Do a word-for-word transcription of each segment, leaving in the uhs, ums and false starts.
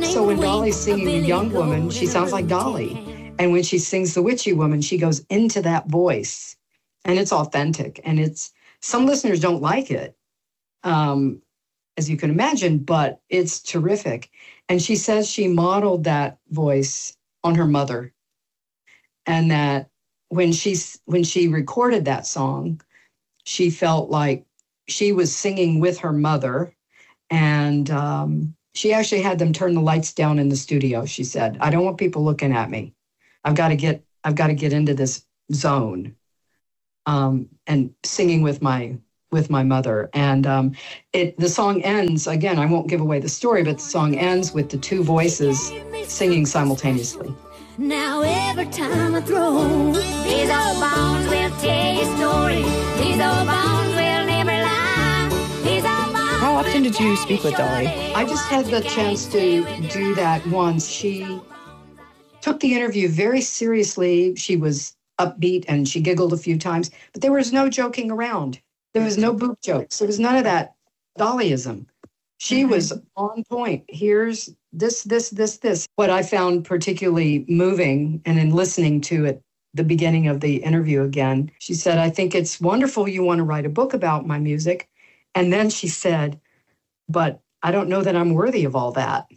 So when Dolly's singing the young woman, she sounds like Dolly. And when she sings the witchy woman, she goes into that voice. And it's authentic. And it's, some listeners don't like it, um, as you can imagine, but it's terrific. And she says she modeled that voice on her mother. And that when she's when she recorded that song, she felt like she was singing with her mother. And um, she actually had them turn the lights down in the studio. She said, I don't want people looking at me. I've got to get I've got to get into this zone. Um, and singing with my with my mother. And um, it the song ends, again, I won't give away the story, but the song ends with the two voices singing simultaneously. Now every time I throw, these old bones will tell you a story. These old bones will never lie. These old bones. How often did you speak with Dolly? I just had the chance to do that once. She took the interview very seriously. She was upbeat and she giggled a few times, but there was no joking around. There was no boob jokes. There was none of that Dollyism. She mm-hmm. was on point. Here's this, this, this, this. What I found particularly moving, and in listening to it, the beginning of the interview again, she said, I think it's wonderful you want to write a book about my music. And then she said, but I don't know that I'm worthy of all that.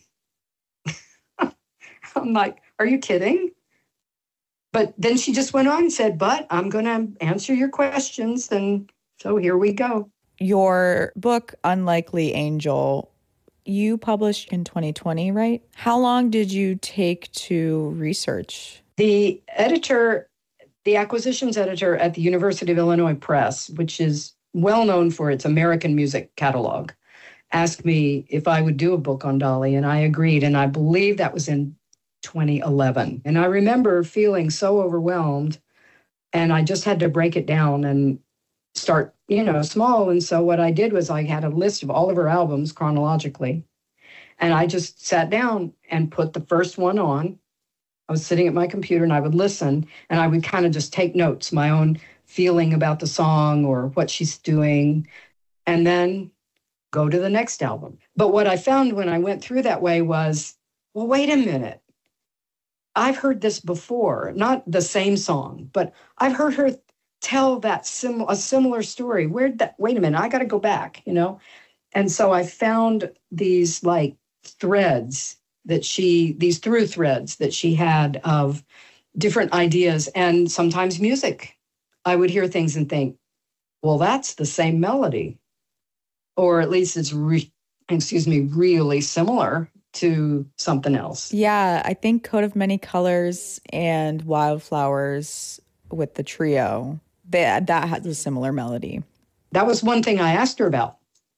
I'm like, are you kidding? But then she just went on and said, but I'm going to answer your questions. And so here we go. Your book, Unlikely Angel, you published in twenty twenty, right? How long did you take to research? The editor, the acquisitions editor at the University of Illinois Press, which is well known for its American music catalog, asked me if I would do a book on Dolly, and I agreed. And I believe that was in twenty eleven. And I remember feeling so overwhelmed, and I just had to break it down and start, you know, small. And so what I did was I had a list of all of her albums chronologically, and I just sat down and put the first one on. I was sitting at my computer and I would listen, and I would kind of just take notes, my own feeling about the song or what she's doing, and then go to the next album. But what I found when I went through that way was, well, wait a minute. I've heard this before, not the same song, but I've heard her tell that sim- a similar story. Where'd that, wait a minute, I got to go back, you know? And so I found these like threads that she, these through threads that she had of different ideas and sometimes music. I would hear things and think, well, that's the same melody. Or at least it's, re- excuse me, really similar to something else. Yeah, I think Coat of Many Colors and Wildflowers with the trio, that, that has a similar melody. That was one thing I asked her about.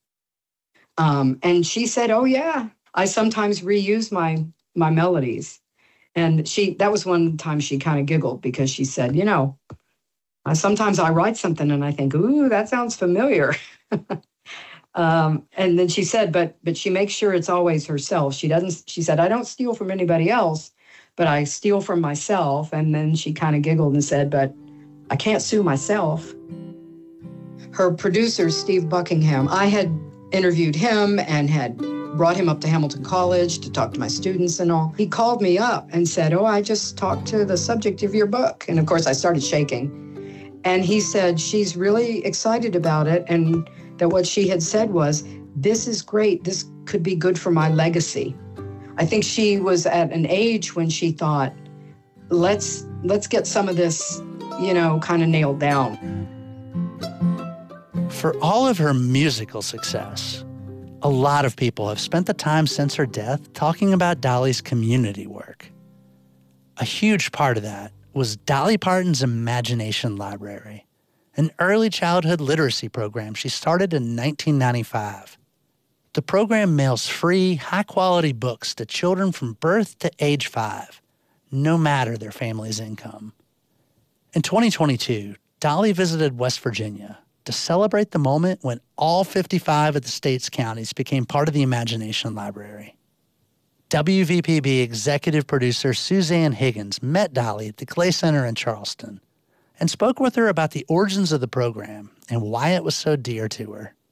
Um, and she said, oh, yeah, I sometimes reuse my my melodies. And she that was one time she kind of giggled because she said, you know, I, sometimes I write something and I think, ooh, that sounds familiar. Um, and then she said, but but she makes sure it's always herself. She doesn't, she said, I don't steal from anybody else, but I steal from myself. And then she kind of giggled and said, but I can't sue myself. Her producer, Steve Buckingham, I had interviewed him and had brought him up to Hamilton College to talk to my students and all. He called me up and said, oh, I just talked to the subject of your book. And of course, I started shaking. And he said, she's really excited about it. And that what she had said was, this is great. This could be good for my legacy. I think she was at an age when she thought, let's let's get some of this, you know, kind of nailed down. For all of her musical success, a lot of people have spent the time since her death talking about Dolly's community work. A huge part of that was Dolly Parton's Imagination Library, an early childhood literacy program she started in nineteen ninety-five. The program mails free, high-quality books to children from birth to age five, no matter their family's income. In twenty twenty-two, Dolly visited West Virginia to celebrate the moment when all fifty-five of the state's counties became part of the Imagination Library. W V P B executive producer Suzanne Higgins met Dolly at the Clay Center in Charleston and spoke with her about the origins of the program and why it was so dear to her.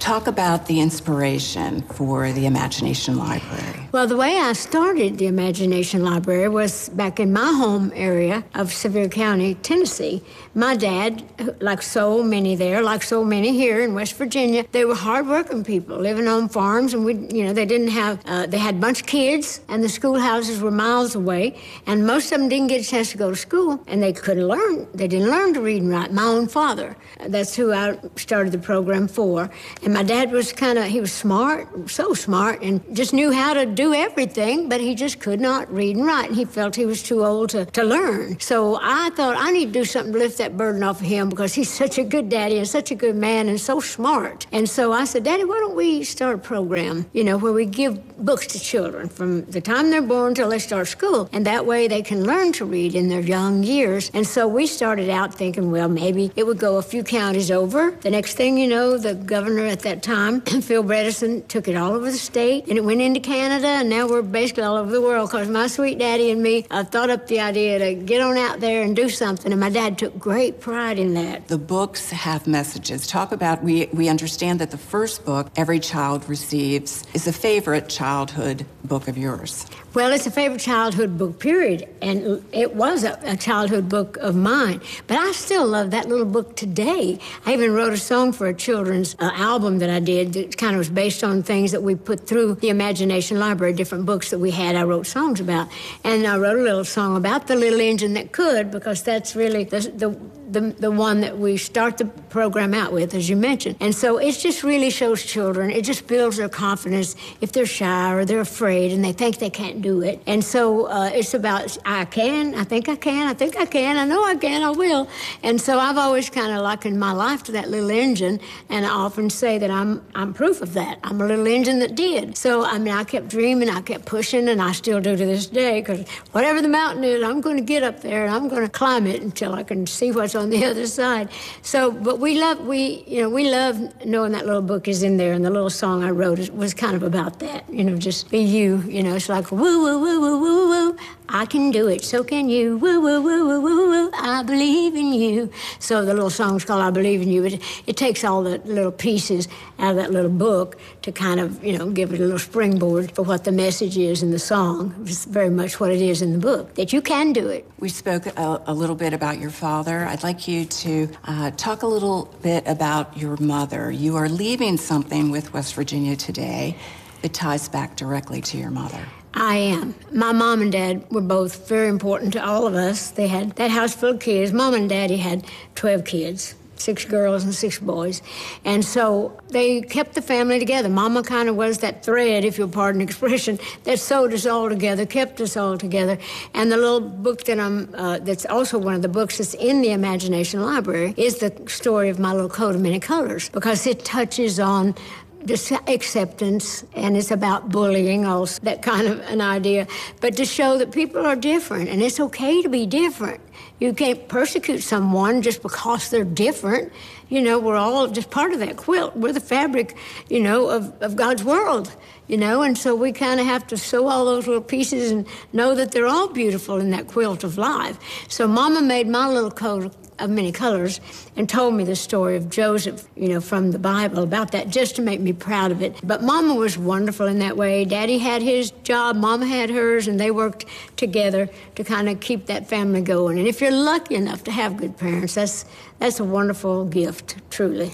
Talk about the inspiration for the Imagination Library. Well, the way I started the Imagination Library was back in my home area of Sevier County, Tennessee. My dad, like so many there, like so many here in West Virginia, they were hardworking people living on farms, and we, you know, they didn't have, uh, they had a bunch of kids, and the schoolhouses were miles away, and most of them didn't get a chance to go to school, and they couldn't learn. They didn't learn to read and write. My own father, that's who I started the program for. And my dad was kind of, he was smart, so smart, and just knew how to do everything, but he just could not read and write, and he felt he was too old to, to learn. So I thought, I need to do something to lift that burden off of him, because he's such a good daddy and such a good man and so smart. And so I said, Daddy, why don't we start a program, you know, where we give books to children from the time they're born till they start school, and that way they can learn to read in their young years. And so we started out thinking, well, maybe it would go a few counties over. The next thing you know, the governor at that time, Phil Bredesen, took it all over the state, and it went into Canada, and now we're basically all over the world, because my sweet daddy and me uh, thought up the idea to get on out there and do something, and my dad took great pride in that. The books have messages. Talk about, we, we understand that the first book every child receives is a favorite childhood book of yours. Well, it's a favorite childhood book, period, and it was a, a childhood book of mine. But I still love that little book today. I even wrote a song for a children's uh, album that I did that kind of was based on things that we put through the Imagination Library, different books that we had I wrote songs about. And I wrote a little song about the little engine that could, because that's really the, the The, the one that we start the program out with, as you mentioned. And so it just really shows children, it just builds their confidence if they're shy or they're afraid and they think they can't do it. And so uh, it's about, I can, I think I can, I think I can, I know I can, I will. And so I've always kind of likened my life to that little engine, and I often say that I'm I'm proof of that. I'm a little engine that did. So, I mean, I kept dreaming, I kept pushing, and I still do to this day, because whatever the mountain is, I'm going to get up there and I'm going to climb it until I can see what's on the other side. So, but we love, we, you know, we love knowing that little book is in there, and the little song I wrote was kind of about that, you know, just be you, you know, it's like, woo, woo, woo, woo, woo, woo, I can do it, so can you, woo, woo, woo, woo, woo, woo, I believe in you. So the little song's called I Believe in You. It, it takes all the little pieces out of that little book to kind of, you know, give it a little springboard for what the message is in the song. It's very much what it is in the book, that you can do it. We spoke a, a little bit about your father. I'd like you to uh, talk a little bit about your mother. You are leaving something with West Virginia today that ties back directly to your mother. I am. My mom and dad were both very important to all of us. They had that house full of kids. Mom and daddy had twelve kids, six girls and six boys. And so they kept the family together. Mama kind of was that thread, if you'll pardon the expression, that sewed us all together, kept us all together. And the little book that I'm, uh, that's also one of the books that's in the Imagination Library is the story of My Little Coat of Many Colors, because it touches on just acceptance, and it's about bullying also, that kind of an idea, but to show that people are different, and it's okay to be different. You can't persecute someone just because they're different. You know, we're all just part of that quilt. We're the fabric, you know, of, of God's world, you know, and so we kind of have to sew all those little pieces and know that they're all beautiful in that quilt of life. So Mama made my little coat of many colors and told me the story of Joseph, you know, from the Bible about that, just to make me proud of it. But Mama was wonderful in that way. Daddy had his job, Mama had hers, and they worked together to kind of keep that family going. And if you're lucky enough to have good parents, that's that's a wonderful gift, truly.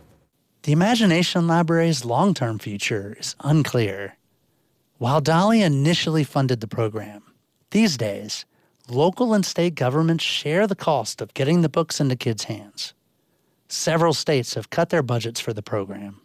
The Imagination Library's long-term future is unclear. While Dolly initially funded the program, these days, local and state governments share the cost of getting the books into kids' hands. Several states have cut their budgets for the program.